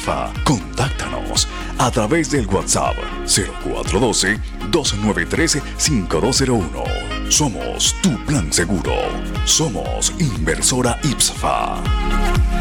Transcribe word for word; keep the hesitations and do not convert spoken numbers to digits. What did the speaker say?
IPSFA. Contáctanos a través del WhatsApp cero cuatro uno dos, dos nueve tres, cinco dos cero uno. Somos tu plan seguro. Somos Inversora IPSFA.